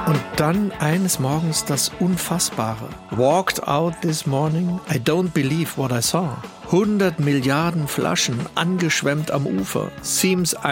Und dann eines Morgens das Unfassbare. Walked out this morning, I don't believe what I saw. 100 Milliarden Flaschen angeschwemmt am Ufer. Seems